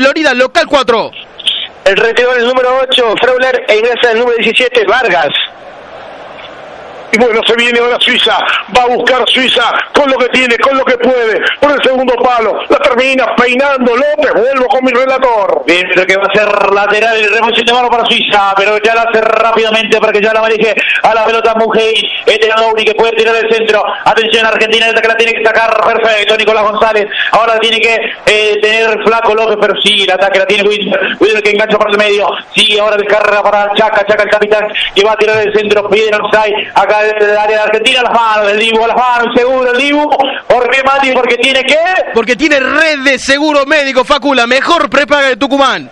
Florida, local 4. El retiro del número 8, Freuler, e ingresa el número 17, Vargas. Y bueno, se viene ahora Suiza, va a buscar Suiza con lo que tiene, con lo que puede, por el segundo palo, la termina peinando López, vuelvo con mi relator. Bien, lo que va a ser lateral el remoción de mano para Suiza, pero ya la hace rápidamente para que ya la maneje a la pelota Mugei, Etenadouri que puede tirar del centro. Atención Argentina, esta que la tiene que sacar, perfecto, Nicolás González, ahora tiene que tener Flaco López, pero sí, el ataque la tiene Wilmer que engancha por el medio, sí, ahora descarga para Chaca el capitán, que va a tirar del centro, pide offside, acá del área de Argentina, las manos del Dibu, las manos, seguro el Dibu. ¿Por qué, Mati? Porque tiene que... Porque tiene red de seguro médico, Facu, la mejor prepaga de Tucumán.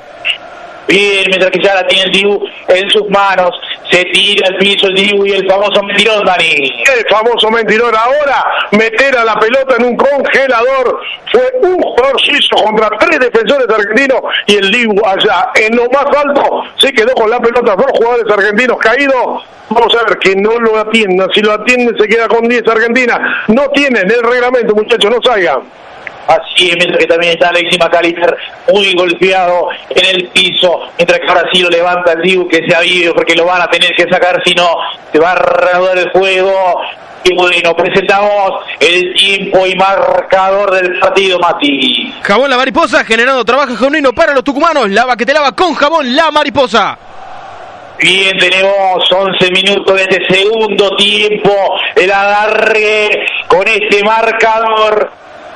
Bien, mientras que ya la tiene el Dibu en sus manos, se tira al piso el Dibu y el famoso mentirón, Dani. El famoso mentirón, ahora meter a la pelota en un congelador. Fue un jugador suizo contra 3 defensores argentinos y el Dibu allá en lo más alto se quedó con la pelota. 2 jugadores argentinos caídos. Vamos a ver que no lo atiendan. Si lo atienden se queda con 10 Argentina. No tienen el reglamento, muchachos, no salgan. Así es, mientras que también está Alexis McAllister muy golpeado en el piso, mientras que ahora sí lo levanta el Dibu, que se ha ido porque lo van a tener que sacar, si no se va a reanudar el juego. Y bueno, presentamos el tiempo y marcador del partido, Mati. Jabón La Mariposa, generando trabajo genuino para los tucumanos. Lava que te lava con jabón La Mariposa. Bien, tenemos 11 minutos de este segundo tiempo, el agarre con este marcador.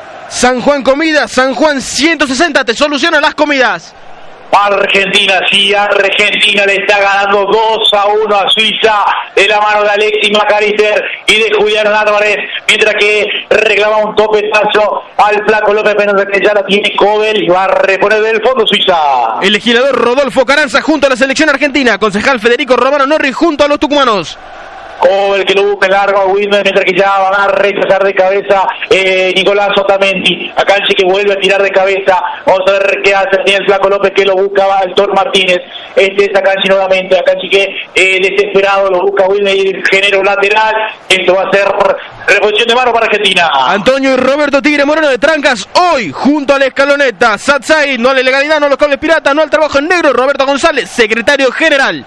San Juan Comidas, San Juan 160, te soluciona las comidas. Argentina, sí, Argentina le está ganando 2-1 a Suiza de la mano de Alexis McAllister y de Julián Álvarez, mientras que reclama un topetazo al Flaco López, menos que ya la tiene Cobel y va a reponer del fondo Suiza. El legislador Rodolfo Caranza junto a la selección argentina, concejal Federico Romano Norri junto a los tucumanos. Cobel que lo busca largo a Wilmer, mientras que ya van a rechazar de cabeza Nicolás Otamendi. Akanji que vuelve a tirar de cabeza. Vamos a ver qué hace el Flaco López, que lo busca Altor Martínez. Este es Akanji nuevamente. Akanji que desesperado lo busca Wilmer y el género lateral. Esto va a ser reposición de mano para Argentina. Antonio y Roberto Tigre Moreno de Trancas hoy junto a la escaloneta. Satsai, no a la ilegalidad, no a los cables piratas, no al trabajo en negro. Roberto González, secretario general.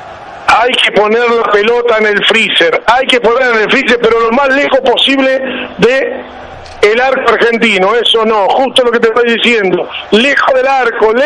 Hay que poner la pelota en el freezer, pero lo más lejos posible de el arco argentino, eso no, justo lo que te estoy diciendo, lejos del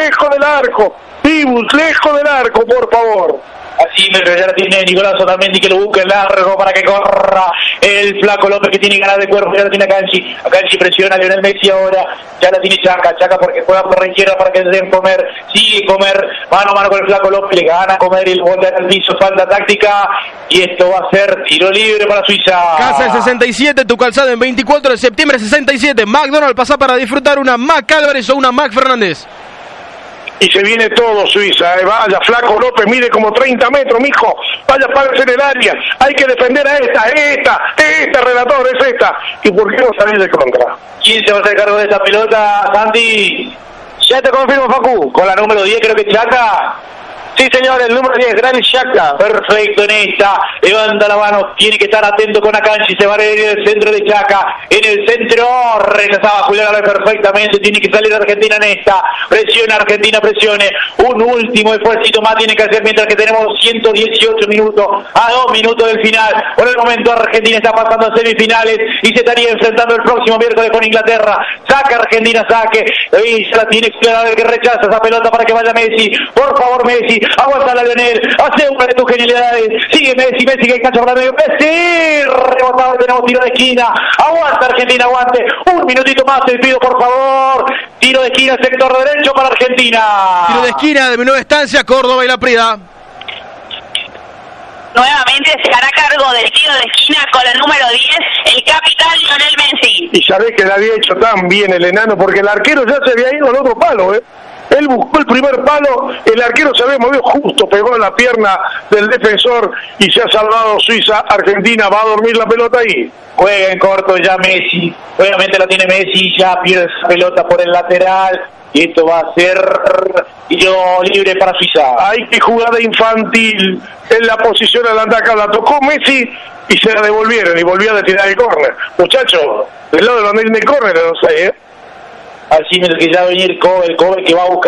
arco, Pibus, lejos del arco, por favor. Así me ya la tiene Nicolás Otamendi, que lo busca en largo para que corra el Flaco López, que tiene ganas de cuerpo. Ya la tiene Akanji presiona a Lionel Messi ahora. Ya la tiene Chaca porque juega por la izquierda para que se den comer. Sigue comer mano a mano con el Flaco López, le gana a comer el voltea al piso, falta táctica. Y esto va a ser tiro libre para Suiza. Casa el 67, tu calzado en 24 de septiembre 67. McDonald's, pasa para disfrutar una Mac Álvarez o una Mac Fernández. Y se viene todo Suiza, vaya, Flaco López mide como 30 metros, mijo, vaya, párese en el área, hay que defender a esta, relator, es esta. ¿Y por qué no salir de contra? ¿Quién se va a hacer cargo de esta pelota, Santi? Ya te confirmo, Facu. Con la número 10 creo que Chaca. Sí, señor, el número 10, Granit Xhaka. Perfecto en esta, levanta la mano, tiene que estar atento con Akanji, se va a ir en el centro de Xhaka, en el centro, rechazaba Julián Álvarez perfectamente, tiene que salir Argentina en esta, presiona Argentina, presione, un último esfuerzo más tiene que hacer mientras que tenemos 118 minutos, a 2 minutos del final. Por el momento Argentina está pasando a semifinales y se estaría enfrentando el próximo miércoles con Inglaterra. Saca Argentina, saque, y ya la tiene Julián, que rechaza esa pelota para que vaya Messi, por favor Messi. Aguanta la Lionel, hace una de tus genialidades, sigue Messi que engancha por la medio, Messi, rebotado, tenemos tiro de esquina, aguanta Argentina, aguante, un minutito más te pido por favor, tiro de esquina, sector derecho para Argentina. Tiro de esquina de mi nueva estancia, Córdoba y La Prida. Nuevamente se hará cargo del tiro de esquina con el número 10, el capitán Lionel Messi. Y sabés que la había hecho tan bien el enano, porque el arquero ya se había ido al otro palo, Él buscó el primer palo, el arquero se había movido justo, pegó en la pierna del defensor y se ha salvado Suiza. Argentina va a dormir la pelota ahí. Juega en corto ya Messi, obviamente la tiene Messi, ya pierde esa pelota por el lateral y esto va a ser tiro libre para Suiza. Hay que jugada infantil en la posición adelantada, la tocó Messi y se la devolvieron y volvió a tirar el córner. Muchachos, del lado del banderín del córner, no sé, Así mientras que ya va a venir Cobel que va a buscar